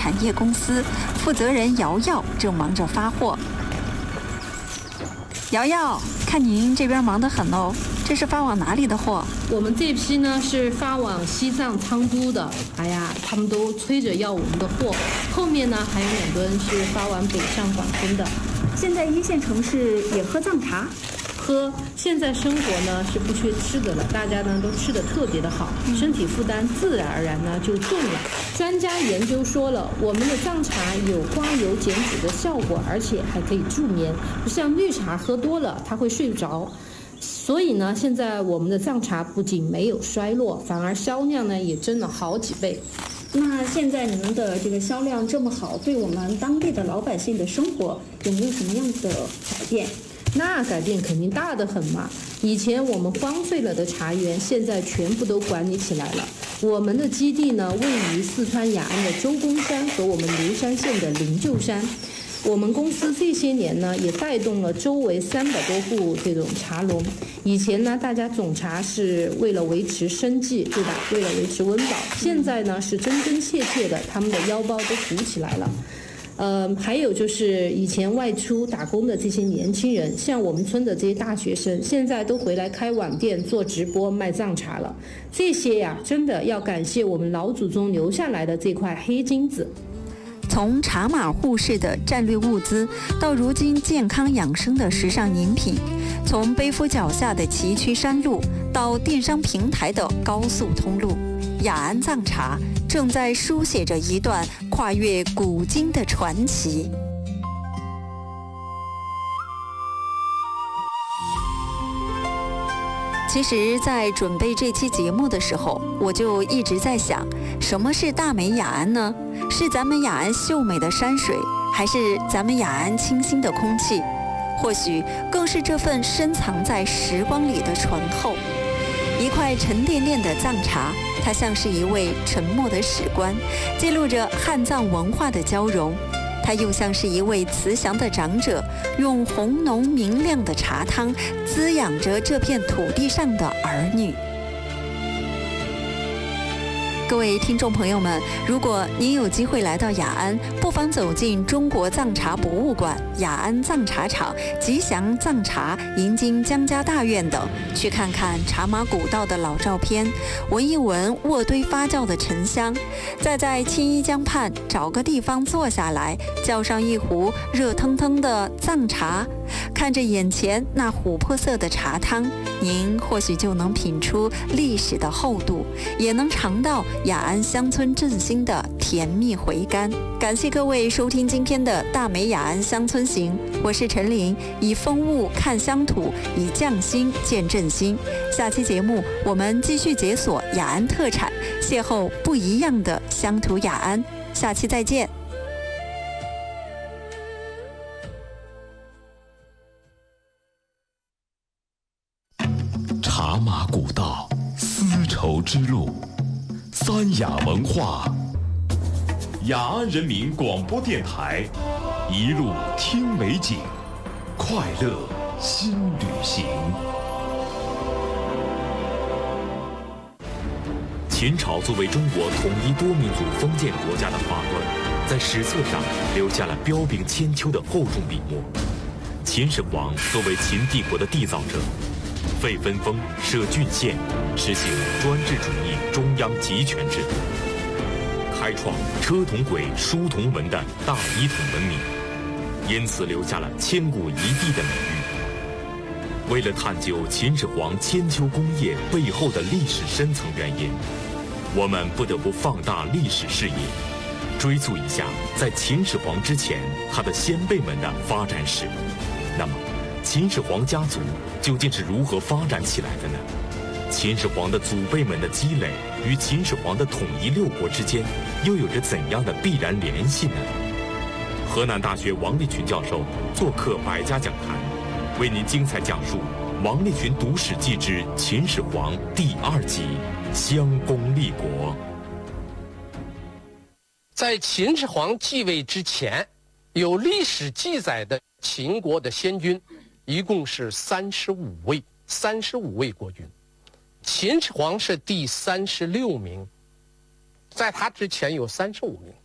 产业公司，负责人瑶瑶正忙着发货。瑶瑶，看您这边忙得很哦，这是发往哪里的货？ 我们这批呢是发往西藏昌都的，哎呀，他们都催着要我们的货。后面呢还有2吨是发往北上广深的。 现在1线城市也喝藏茶？ 喝，现在生活呢是不缺吃的了，大家呢都吃得特别的好，身体负担自然而然呢就重了。专家研究说了，我们的藏茶有刮油减脂的效果，而且还可以助眠，不像绿茶喝多了它会睡不着。所以呢，现在我们的藏茶不仅没有衰落，反而销量呢也增了好几倍。 那现在你们的这个销量这么好，对我们当地的老百姓的生活有没有什么样的改变？ 那改变肯定大得很嘛！以前我们荒废了的茶园，现在全部都管理起来了。我们的基地呢，位于四川雅安的周公山和我们流山县的灵鹫山。我们公司这些年呢，也带动了周围300多户这种茶农。以前呢，大家种茶是为了维持生计，对吧？为了维持温饱。现在呢，是真真切切的，他们的腰包都鼓起来了。还有就是以前外出打工的这些年轻人，像我们村的这些大学生，现在都回来开网店做直播卖藏茶了。这些呀，真的要感谢我们老祖宗留下来的这块黑金子。 从茶马互市的战略物资，到如今健康养生的时尚饮品；从背负脚下的崎岖山路，到电商平台的高速通路，雅安藏茶正在书写着一段跨越古今的传奇。其实，在准备这期节目的时候，我就一直在想，什么是大美雅安呢？是咱们雅安秀美的山水，还是咱们雅安清新的空气？或许更是这份深藏在时光里的醇厚。一块沉甸甸的藏茶，它像是一位沉默的史官，记录着汉藏文化的交融；它又像是一位慈祥的长者，用红浓明亮的茶汤滋养着这片土地上的儿女。各位听众朋友们，如果您有机会来到雅安，不妨走进中国藏茶博物馆、雅安藏茶厂、吉祥藏茶、银金江家大院等，去看看茶马古道的老照片，闻一闻卧堆发酵的沉香，再在青衣江畔找个地方坐下来，叫上一壶热腾腾的藏茶，看着眼前那琥珀色的茶汤，您或许就能品出历史的厚度，也能尝到雅安乡村振兴的甜蜜回甘。感谢各位收听今天的大美雅安乡村行，我是陈琳，以风物看乡土，以匠心见振兴。下期节目我们继续解锁雅安特产，邂逅不一样的乡土雅安。下期再见。 茶马古道，丝绸之路，三雅文化，雅安人民广播电台，一路听美景，快乐新旅行。秦朝作为中国统一多民族封建国家的发端，在史册上留下了彪炳千秋的厚重笔墨。秦始皇作为秦帝国的缔造者，废分封，设郡县，实行专制主义中央集权制度，开创车同轨、书同文的大一统文明，因此留下了千古一帝的美誉。为了探究秦始皇千秋功业背后的历史深层原因，我们不得不放大历史视野，追溯一下在秦始皇之前他的先辈们的发展史。那么秦始皇家族究竟是如何发展起来的呢？秦始皇的祖辈们的积累与秦始皇的统一六国之间又有着怎样的必然联系呢？河南大学王立群教授做客百家讲坛，为您精彩讲述王立群读史记之秦始皇第2集：襄公立国。 在秦始皇继位之前，有历史记载的秦国的先君一共是35位国君，秦始皇是第36名，在他之前有35名。